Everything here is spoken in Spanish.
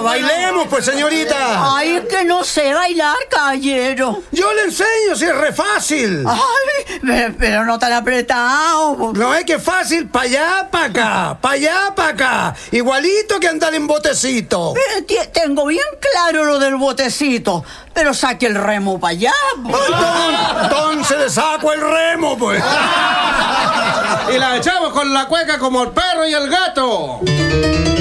bailemos, pues, señorita. Ay, es que no sé bailar, caballero. Yo le enseño, si es re fácil. Ay, pero no tan apretado. No es que es fácil, pa' allá, pa' acá, pa' allá, pa' acá. Igualito que andar en botecito. Tengo bien claro lo del botecito, pero saque el remo para allá. Entonces le saco el remo, pues. Y la echamos con la cueca como el perro y el gato.